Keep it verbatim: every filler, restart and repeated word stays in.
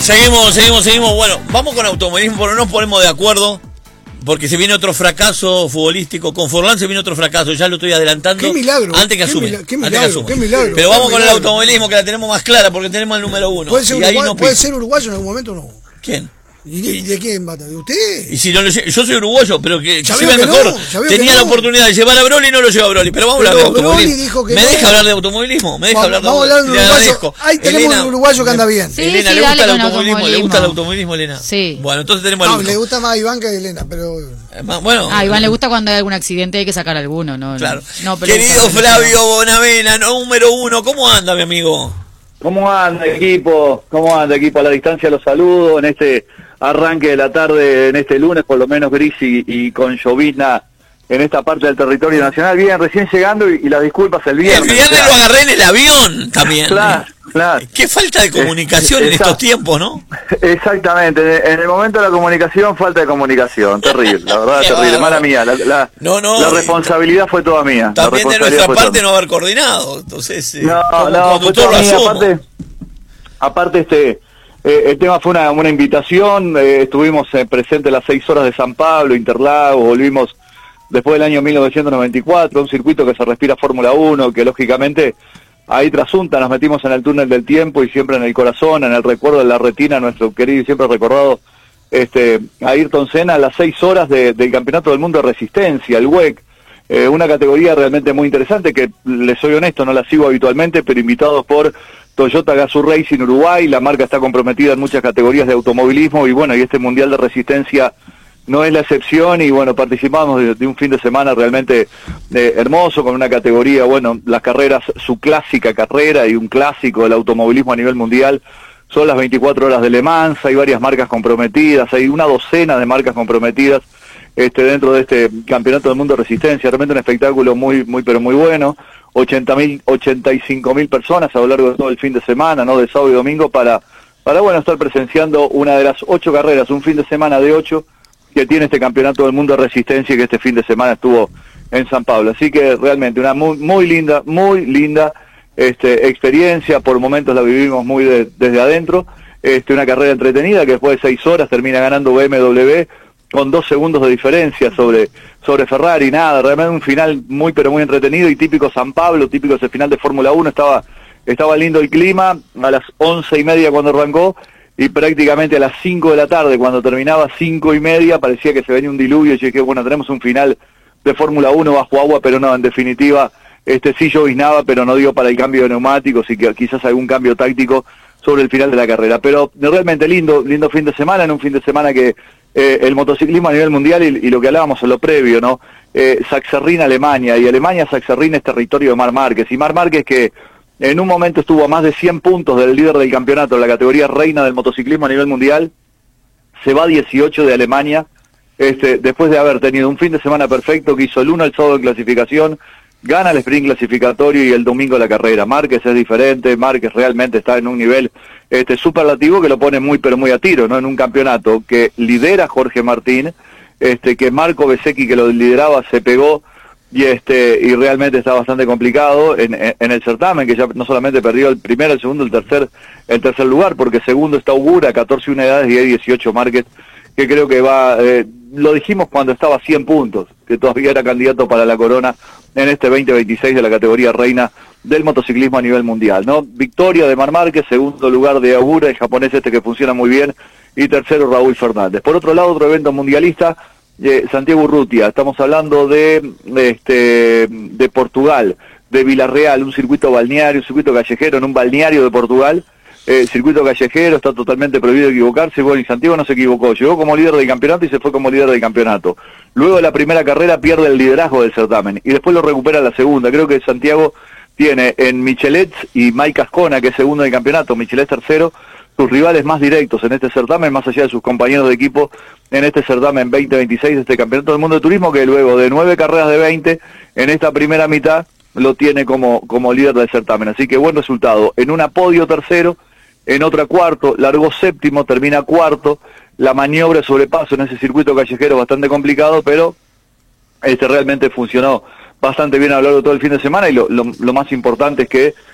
Seguimos, seguimos, seguimos. Bueno, vamos con automovilismo, pero no nos ponemos de acuerdo. Porque se viene otro fracaso futbolístico. Con Forlán se viene otro fracaso, ya lo estoy adelantando. ¡Qué milagro! Antes que asume. ¡Qué milagro! ¡Qué milagro! Pero vamos con el automovilismo, que la tenemos más clara, porque tenemos el número uno. ¿Puede ser, y ahí uruguayo, no ¿puede ser uruguayo en algún momento o no? ¿Quién? ¿Y de, de quién va? ¿De usted? Y si no lo, yo soy uruguayo, pero que, que se ve que mejor. No, Tenía la no. oportunidad de llevar a Broly y no lo lleva a Broly. Pero vamos a hablar de automovilismo. Dijo que ¿Me no. deja hablar de automovilismo? ¿Me deja vamos, hablar de vamos automovilismo? Vamos a hablar de uruguayo. Ahí tenemos Elena, un uruguayo que anda bien. Sí, Elena, sí, ¿le gusta el automovilismo? automovilismo? ¿Le gusta el automovilismo, Elena? Sí. Bueno, entonces tenemos No, al le gusta más a Iván que a Elena, pero... Bueno, a Iván le gusta cuando hay algún accidente y hay que sacar alguno, ¿no? Claro. No, pero querido Flavio Bonavena, número uno, ¿cómo anda, mi amigo? ¿Cómo anda, equipo? ¿Cómo anda, equipo? A la distancia los saludo en este arranque de la tarde, en este lunes, por lo menos gris y, y con llovizna en esta parte del territorio nacional. Bien, recién llegando y, y las disculpas el viernes. El viernes lo agarré en el avión también. Claro, claro. Qué falta de comunicación eh, en estos tiempos, ¿no? Exactamente, en el momento de la comunicación, falta de comunicación. Terrible, la verdad, terrible. Mala mía, la, la, no, no, la responsabilidad fue toda mía. También de nuestra parte no haber coordinado. Entonces, eh, no, como no, fue toda mía. Asumo. Aparte, aparte este... Eh, el tema fue una, una invitación, eh, estuvimos eh, presentes las seis horas de San Pablo, Interlagos, volvimos después del año mil novecientos noventa y cuatro, un circuito que se respira Fórmula uno, que lógicamente ahí trasunta, nos metimos en el túnel del tiempo y siempre en el corazón, en el recuerdo de la retina, nuestro querido y siempre recordado este, Ayrton Senna, las seis horas de, del Campeonato del Mundo de Resistencia, el W E C, eh, una categoría realmente muy interesante que, les soy honesto, no la sigo habitualmente, pero invitados por Toyota Gazoo Racing Uruguay, la marca está comprometida en muchas categorías de automovilismo y bueno, y este Mundial de Resistencia no es la excepción y bueno, participamos de, de un fin de semana realmente eh, hermoso con una categoría, bueno, las carreras, su clásica carrera y un clásico del automovilismo a nivel mundial, son las veinticuatro horas de Le Mans, hay varias marcas comprometidas, hay una docena de marcas comprometidas este dentro de este Campeonato del Mundo de Resistencia, realmente un espectáculo muy, muy, pero muy bueno. ochenta mil, ochenta y cinco mil personas a lo largo de todo el fin de semana, ¿no? De sábado y domingo para, para bueno, estar presenciando una de las ocho carreras, un fin de semana de ocho que tiene este Campeonato del Mundo de Resistencia que este fin de semana estuvo en San Pablo. Así que realmente una muy, muy linda, muy linda este, experiencia, por momentos la vivimos muy de, desde adentro, este, una carrera entretenida que después de seis horas termina ganando B M W con dos segundos de diferencia sobre, sobre Ferrari, nada, realmente un final muy pero muy entretenido y típico San Pablo, típico ese final de Fórmula uno, estaba, estaba lindo el clima, a las once y media cuando arrancó, y prácticamente a las cinco de la tarde, cuando terminaba cinco y media, parecía que se venía un diluvio, y yo dije, bueno, tenemos un final de Fórmula uno bajo agua, pero no, en definitiva, este sí lloviznaba, pero no dio para el cambio de neumáticos, y que quizás algún cambio táctico sobre el final de la carrera, pero realmente lindo, lindo fin de semana, en un fin de semana que Eh, el motociclismo a nivel mundial y, y lo que hablábamos en lo previo, ¿no? Eh, Sachsenring, Alemania, y Alemania, Sachsenring es territorio de Marc Márquez, y Marc Márquez que en un momento estuvo a más de cien puntos del líder del campeonato, en la categoría reina del motociclismo a nivel mundial, se va a dieciocho de Alemania, este, después de haber tenido un fin de semana perfecto, que hizo el uno el sábado en clasificación, gana el sprint clasificatorio y el domingo la carrera. Márquez es diferente, Márquez realmente está en un nivel este superlativo que lo pone muy pero muy a tiro, ¿no? En un campeonato que lidera Jorge Martín, este que Marco Bezzecchi, que lo lideraba, se pegó y este y realmente está bastante complicado en, en, en el certamen, que ya no solamente perdió el primero, el segundo, el tercer, el tercer lugar, porque segundo está Ogura, catorce unidades, y hay dieciocho Márquez, que creo que va, eh, lo dijimos cuando estaba a cien puntos, que todavía era candidato para la corona en este veinte veintiséis de la categoría reina del motociclismo a nivel mundial, ¿no? Victoria de Marc Márquez, segundo lugar de Ogura, el japonés este que funciona muy bien, y tercero Raúl Fernández. Por otro lado, otro evento mundialista, eh, Santiago Urrutia, estamos hablando de, de, este, de Portugal, de Villarreal, un circuito balneario, un circuito callejero en un balneario de Portugal, eh, circuito callejero, está totalmente prohibido equivocarse, bueno, y Santiago no se equivocó, llegó como líder del campeonato y se fue como líder del campeonato. Luego de la primera carrera pierde el liderazgo del certamen, y después lo recupera en la segunda. Creo que Santiago tiene en Michelet y Mike Ascona, que es segundo del campeonato, Michelet tercero, sus rivales más directos en este certamen, más allá de sus compañeros de equipo en este certamen veinte veintiséis de este Campeonato del Mundo de Turismo, que luego de nueve carreras de veinte, en esta primera mitad, lo tiene como, como líder del certamen. Así que buen resultado. En una podio tercero, en otra cuarto, largó séptimo, termina cuarto, la maniobra de sobrepaso en ese circuito callejero bastante complicado, pero este realmente funcionó bastante bien a lo largo de todo el fin de semana, y lo, lo, lo más importante es que